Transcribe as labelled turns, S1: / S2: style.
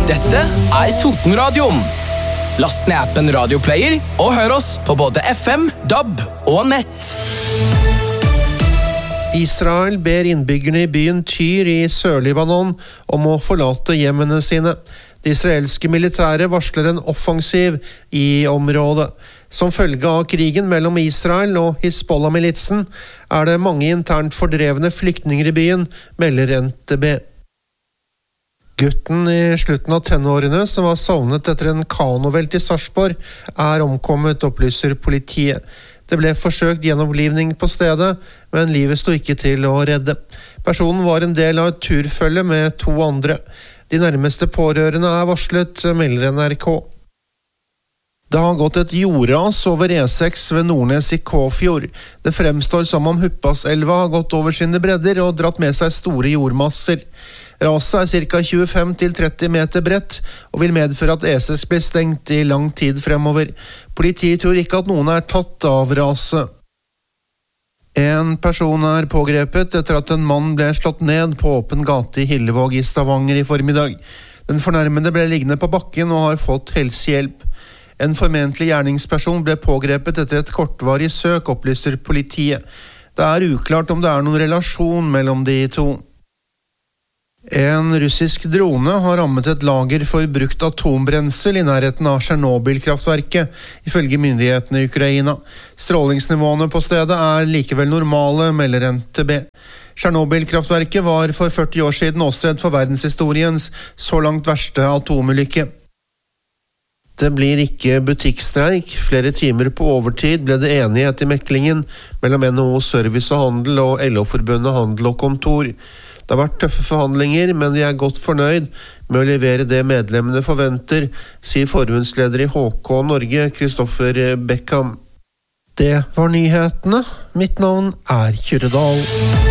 S1: Dette Totenradioen. Last ned appen Radioplayer og hør oss på både FM, DAB og nett.
S2: Israel ber innbyggerne i byen Tyr i Sør-Libanon om å forlate hjemmene sine. Det israelske militæret varsler en offensiv i området. Som følge av krigen mellom Israel og Hizbollah-militsen det mange internt fordrevne flyktninger i byen, melder NTB. Gutten i slutten av tenårene som var savnet etter en kanovelt i Sarpsborg omkommet, opplyser politiet. Det ble forsøkt gjenopplivning på stedet, men livet sto ikke til å redde. Personen var en del av et turfølge med 2 andre. De nærmeste pårørende varslet, melder NRK. Det har gått et jordras over E6 ved Nordnes i Kåfjord. Det fremstår som om Huppaselva har gått over sine bredder og dratt med seg store jordmasser. Raset ca. 25-30 meter bredt og vil medføre at E6 blir stengt i lang tid fremover. Politiet tror ikke at noen tatt av raset. En person pågrepet etter at en mann ble slått ned på åpen gate i Hillevåg i Stavanger i formiddag. Den fornærmede ble liggende på bakken og har fått helsehjelp. En formentlig gjerningsperson ble pågrepet etter et kortvarig søk, opplyser politiet. Det uklart om det noen relasjon mellom de to. En russisk drone har rammet et lager for brukt atombrensel i nærheten av Tsjernobyl-kraftverket, ifølge myndighetene i Ukraina. Strålingsnivåene på stedet likevel normale, melder NTB. Tsjernobyl-kraftverket var for 40 år siden åsted for verdenshistoriens så langt verste atomulykke. Det blir ikke butikkstreik. Flere timer på overtid ble det enighet i meklingen mellom NHO Service og Handel og LO-forbundet Handel og Kontor. Det har vært tøffe forhandlinger, men de godt fornøyd med å levere det medlemmene forventer, sier forbundsleder i HK Norge, Kristoffer Beckham. Det var nyhetene. Mitt navn Kyrre Dahl.